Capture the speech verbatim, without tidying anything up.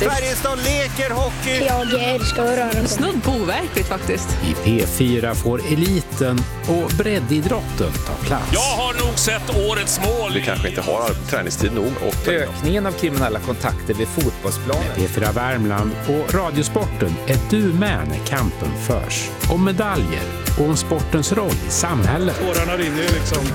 faktiskt. Färjestad leker hockey. Jag älskar att röra på. Snudd på overkligt faktiskt. I P fyra får eliten och breddidrotten ta plats. Jag har nog sett årets mål. Vi kanske inte har träningstid nog. Och ökningen av kriminella kontakter vid fotbollsplanen. P fyra Värmland och Radiosporten är du med när kampen förs. Om medaljer och om sportens roll i samhället. Tårarna rinner liksom.